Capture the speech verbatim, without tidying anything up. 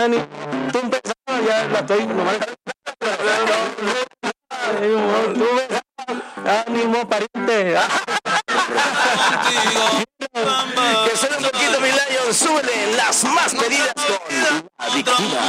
Ánimo, tú empezabas, ya la estoy nomás. Tú ves, ánimo, pariente. Que suene un poquito, mi Lion. Súbele las más pedidas con Adictiva.